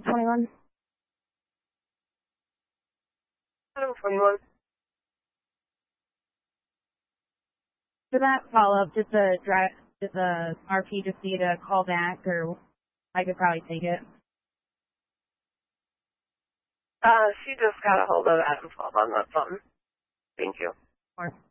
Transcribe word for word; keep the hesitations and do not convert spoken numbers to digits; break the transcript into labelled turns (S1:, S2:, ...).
S1: twenty-one.
S2: Adam twenty-one.
S1: For that follow-up, just a drive, just a R P just need a call back, or I could probably take it.
S2: Uh, she just got a hold of Adam twelve on the phone. Thank you.
S1: Or